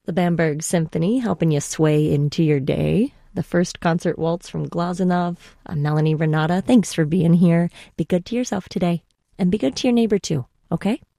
The Bamberg Symphony helping you sway into your day. The first concert waltz from Glazunov. I'm Melanie Renata. Thanks for being here. Be good to yourself today. And be good to your neighbor too, okay?